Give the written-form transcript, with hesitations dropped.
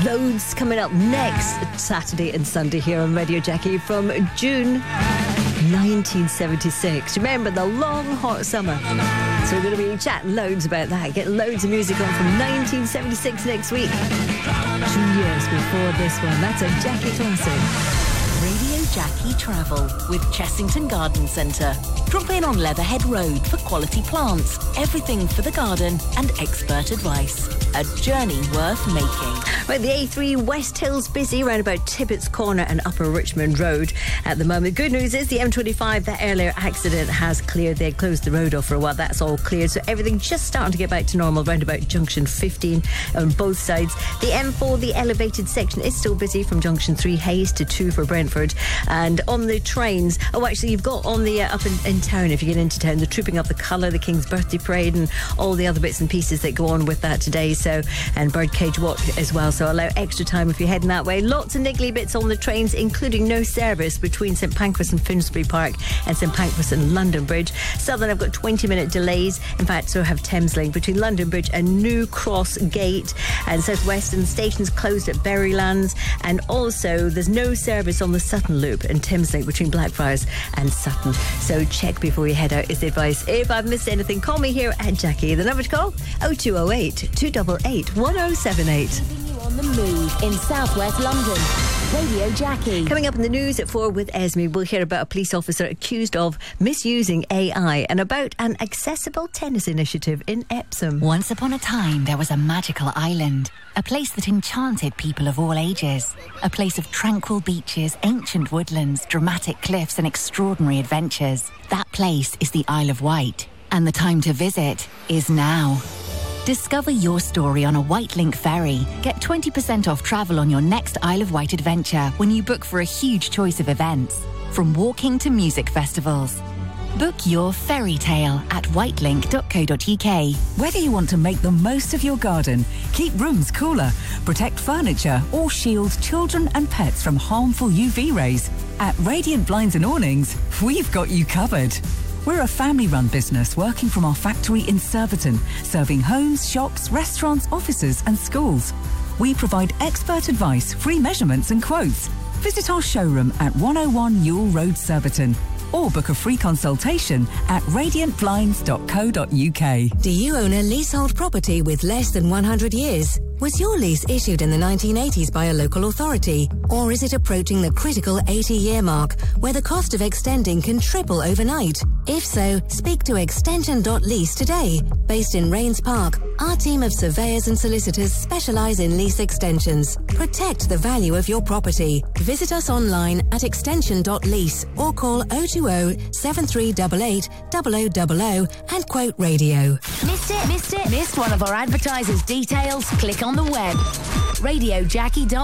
Loads coming up next Saturday and Sunday here on Radio Jackie from June 1976. Remember the long hot summer. So we're going to be chatting loads about that. Get loads of music on from 1976 next week. 2 years before this one. That's a Jackie classic. Radio Jackie Travel with Chessington Garden Centre. Drop in on Leatherhead Road for quality plants, everything for the garden and expert advice. A journey worth making. Right, the A3 West Hill's busy around about Tippett's Corner and Upper Richmond Road at the moment. Good news is the M25, that earlier accident has cleared. They had closed the road off for a while. That's all cleared. So everything just starting to get back to normal round about junction 15 on both sides. The M4, the elevated section is still busy from junction 3 Hayes to 2 for Brentford. And on the trains, actually you've got on the up in town, if you get into town, the Trooping Up the Colour, the King's Birthday Parade and all the other bits and pieces that go on with that today. So, and Birdcage Walk as well, so allow extra time if you're heading that way. Lots of niggly bits on the trains, including no service between St Pancras and Finsbury Park and St Pancras and London Bridge. Southern have got 20-minute delays. In fact, so have Thameslink between London Bridge and New Cross Gate. And South Western stations closed at Berrylands. And also there's no service on the Sutton Loop and Thameslink between Blackfriars and Sutton. So check before you head out is the advice. If I've missed anything, call me here at Jackie. The number to call 0208 288 1078. Keeping you on the move in southwest London. Radio Jackie. Coming up in the news at 4 with Esme, we'll hear about a police officer accused of misusing AI and about an accessible tennis initiative in Epsom. Once upon a time, there was a magical island, a place that enchanted people of all ages, a place of tranquil beaches, ancient woodlands, dramatic cliffs and extraordinary adventures. That place is the Isle of Wight, and the time to visit is now. Discover your story on a Wightlink ferry. Get 20% off travel on your next Isle of Wight adventure when you book for a huge choice of events, from walking to music festivals. Book your fairy tale at wightlink.co.uk. Whether you want to make the most of your garden, keep rooms cooler, protect furniture or shield children and pets from harmful UV rays, at Radiant Blinds and Awnings, we've got you covered. We're a family-run business working from our factory in Surbiton, serving homes, shops, restaurants, offices and schools. We provide expert advice, free measurements and quotes. Visit our showroom at 101 Ewell Road, Surbiton, or book a free consultation at radiantblinds.co.uk. Do you own a leasehold property with less than 100 years? Was your lease issued in the 1980s by a local authority? Or is it approaching the critical 80-year mark, where the cost of extending can triple overnight? If so, speak to Extension.lease today. Based in Rains Park, our team of surveyors and solicitors specialise in lease extensions. Protect the value of your property. Visit us online at Extension.lease or call 020 7388 0000 and quote radio. Missed it? Missed one of our advertisers' details? Click on the web. RadioJackie.com.